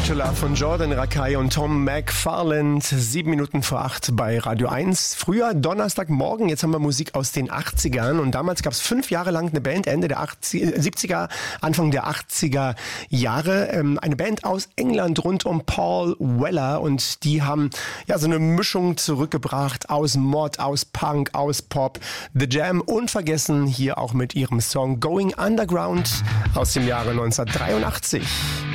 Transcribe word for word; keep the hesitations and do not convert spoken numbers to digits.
to Love von Jordan Rakei und Tom McFarland. Sieben Minuten vor acht bei Radio eins. Früher Donnerstagmorgen, jetzt haben wir Musik aus den achtzigern. Und damals gab es fünf Jahre lang eine Band, Ende der achtziger, siebziger, Anfang der achtziger Jahre. Ähm, eine Band aus England rund um Paul Weller. Und die haben ja so eine Mischung zurückgebracht aus Mod, aus Punk, aus Pop. The Jam, unvergessen, hier auch mit ihrem Song Going Underground aus dem Jahre neunzehnhundertdreiundachtzig.